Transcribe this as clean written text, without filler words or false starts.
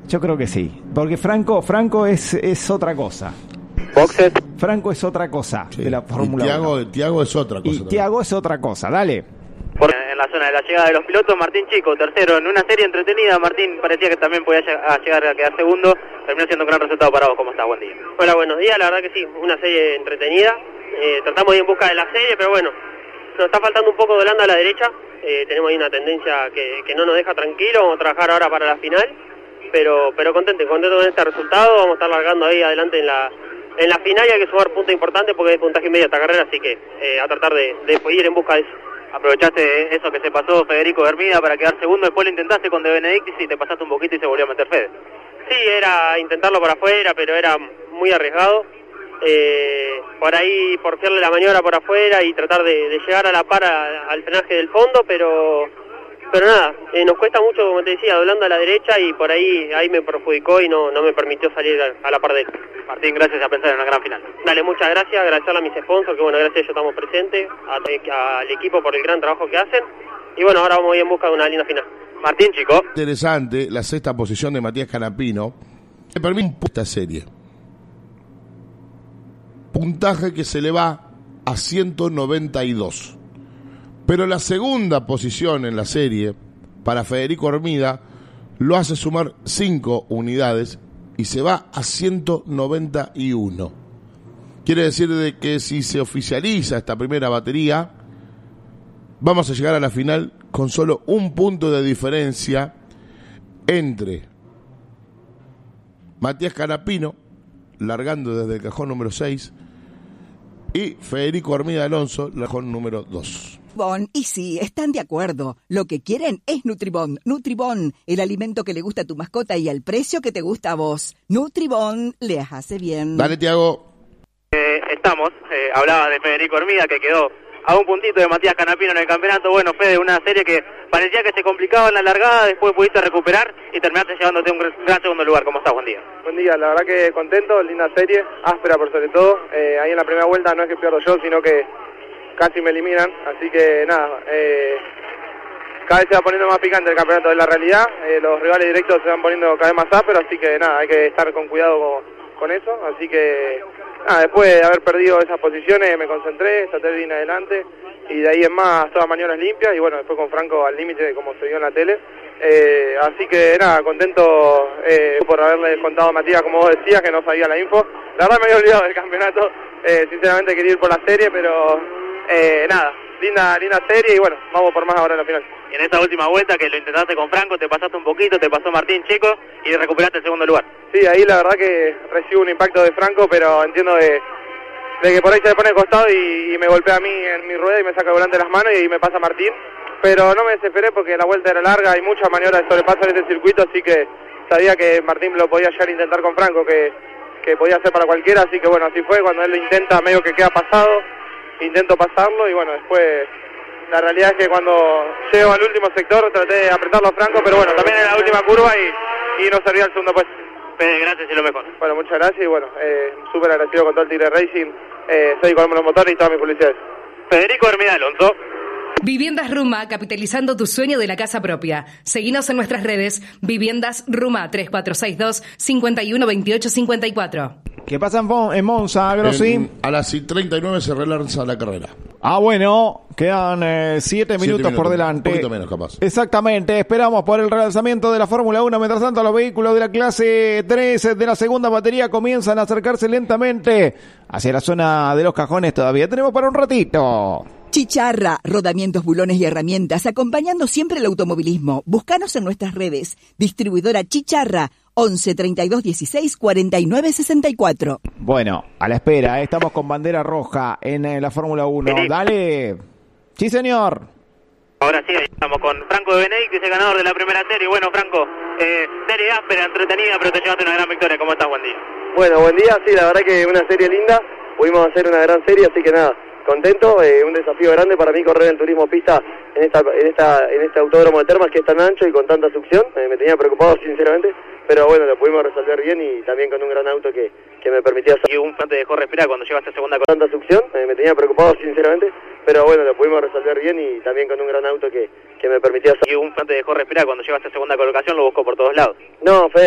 Yo creo que sí, porque Franco es otra cosa. Boxes. Franco es otra cosa de la Fórmula 1. Tiago es otra cosa. Y Tiago es otra cosa, dale. En la zona de la llegada de los pilotos, Martín Chico, tercero en una serie entretenida. Martín parecía que también podía llegar a quedar segundo. Terminó siendo un gran resultado para vos. ¿Cómo estás? Buen día. Hola, buenos días. La verdad que sí, una serie entretenida. Tratamos de ir en busca de la serie, pero bueno, nos está faltando un poco de Holanda a la derecha. Tenemos ahí una tendencia que no nos deja tranquilos. Vamos a trabajar ahora para la final, pero contento con este resultado. Vamos a estar largando ahí adelante en la final y hay que sumar puntos importantes porque hay puntaje y medio esta carrera, así que a tratar de ir en busca de eso. Aprovechaste eso que se pasó Federico Hermida para quedar segundo, después lo intentaste con De Benedictis y te pasaste un poquito y se volvió a meter Fede. Sí, era intentarlo para afuera, pero era muy arriesgado. Por ahí porfiarle la maniobra por afuera y tratar de llegar a la par al frenaje del fondo, pero nada, nos cuesta mucho, como te decía, doblando a la derecha y por ahí me perjudicó y no me permitió salir a la par de él. Martín, gracias a pensar en una gran final. Dale, muchas gracias, agradecerle a mis sponsors, que bueno, gracias a ellos estamos presentes, al equipo por el gran trabajo que hacen, y bueno, ahora vamos a ir en busca de una linda final. Martín, chico. Interesante, la sexta posición de Matías Canapino, que permite esta serie. Puntaje que se le va a 192. Pero la segunda posición en la serie para Federico Hermida lo hace sumar 5 unidades y se va a 191. Quiere decir de que si se oficializa esta primera batería, vamos a llegar a la final con solo un punto de diferencia entre Matías Canapino, largando desde el cajón número 6, y Federico Hermida Alonso, cajón número 2. Y sí, están de acuerdo. Lo que quieren es Nutribón. Nutribón, el alimento que le gusta a tu mascota y al precio que te gusta a vos. Nutribón les hace bien. Dale, Tiago. Hablaba de Federico Hermida, que quedó a un puntito de Matías Canapino en el campeonato. Bueno, Fede, una serie que parecía que se complicaba en la largada, después pudiste recuperar y terminaste llevándote un gran segundo lugar. ¿Cómo estás? Buen día. Buen día, la verdad que contento, linda serie, áspera por sobre todo. Ahí en la primera vuelta no es que pierdo yo, sino que casi me eliminan, así que nada, cada vez se va poniendo más picante el campeonato de la realidad, los rivales directos se van poniendo cada vez más ásperos, así que nada, hay que estar con cuidado con eso, así que nada, después de haber perdido esas posiciones me concentré, traté de ir adelante y de ahí en más todas maniobras limpias y bueno, después con Franco al límite como se vio en la tele, así que nada, contento por haberle contado a Matías, como vos decías, que no sabía la info, la verdad me había olvidado del campeonato, sinceramente quería ir por la serie, pero nada, linda serie y bueno, vamos por más ahora en la final. Y en esta última vuelta que lo intentaste con Franco, te pasaste un poquito, te pasó Martín Chico y recuperaste el segundo lugar. Sí, ahí la verdad que recibo un impacto de Franco, pero entiendo de que por ahí se me pone de costado y me golpea a mí en mi rueda y me saca el volante de las manos y me pasa Martín. Pero no me desesperé porque la vuelta era larga, hay muchas maniobras de sobrepaso en este circuito, así que sabía que Martín lo podía llegar a intentar con Franco, que podía hacer para cualquiera, así que bueno, así fue, cuando él lo intenta medio que queda pasado, intento pasarlo y bueno, después la realidad es que cuando llego al último sector traté de apretarlo a Franco, pero bueno, también en la última curva y no servía el segundo puesto. Gracias y lo mejor. Bueno, muchas gracias y bueno, súper agradecido con todo el Tigre Racing, soy Colombo los motores y todas mis publicidades. Federico Hermida Alonso. Viviendas Ruma, capitalizando tu sueño de la casa propia. Seguinos en nuestras redes, Viviendas Ruma 3462-512854. ¿Qué pasa en Monza, Grossi? A las 39 se relanza la carrera. Bueno, quedan 7 minutos por delante. Un poquito menos, capaz. Exactamente, esperamos por el relanzamiento de la Fórmula 1. Mientras tanto, los vehículos de la clase 3 de la segunda batería comienzan a acercarse lentamente hacia la zona de los cajones. Todavía tenemos para un ratito. Chicharra, rodamientos, bulones y herramientas, acompañando siempre el automovilismo. Búscanos en nuestras redes. Distribuidora Chicharra, 11 32 16 49 64. Bueno, a la espera, estamos con bandera roja en la Fórmula 1. Sí. Dale. Sí, señor. Ahora sí, estamos con Franco de Benedictis, el ganador de la primera serie. Bueno, Franco, serie áspera, entretenida, pero te llevaste una gran victoria. ¿Cómo estás? Buen día. Bueno, buen día, sí, la verdad que una serie linda, pudimos hacer una gran serie, así que nada, contento, un desafío grande para mí correr en turismo pista en este autódromo de Termas que es tan ancho y con tanta succión, me tenía preocupado sinceramente, pero bueno, lo pudimos resolver bien y también con un gran auto que me permitía y un te dejó respirar cuando llegaste a segunda con tanta succión, me tenía preocupado sinceramente, pero bueno, lo pudimos resolver bien y también con un gran auto que me permitía y un te dejó respirar cuando llegaste a segunda colocación, lo buscó por todos lados. No, Fede,